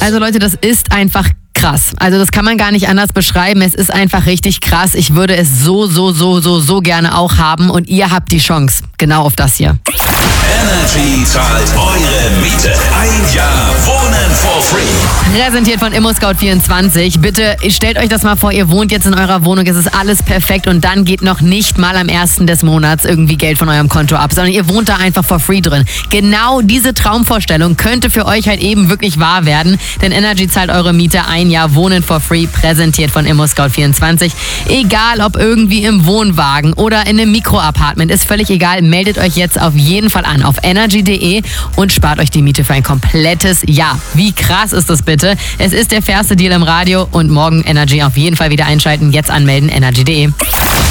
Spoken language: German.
Also Leute, das ist einfach krass. Also das kann man gar nicht anders beschreiben. Es ist einfach richtig krass. Ich würde es so gerne auch haben und ihr habt die Chance. Genau auf das hier. Energy zahlt eure Miete. Ein Jahr Wohnen for free. Präsentiert von ImmoScout24. Bitte stellt euch das mal vor, ihr wohnt jetzt in eurer Wohnung, es ist alles perfekt und dann geht noch nicht mal am 1. des Monats irgendwie Geld von eurem Konto ab, sondern ihr wohnt da einfach for free drin. Genau diese Traumvorstellung könnte für euch halt eben wirklich wahr werden, denn Energy zahlt eure Miete. Ein Jahr Wohnen for free, präsentiert von ImmoScout24. Egal ob irgendwie im Wohnwagen oder in einem Mikroapartment, ist völlig egal, meldet euch jetzt auf jeden Fall an auf energy.de und spart euch die Miete für ein komplettes Jahr. Wie krass ist das bitte? Es ist der fairste Deal im Radio und morgen Energy auf jeden Fall wieder einschalten. Jetzt anmelden, energy.de.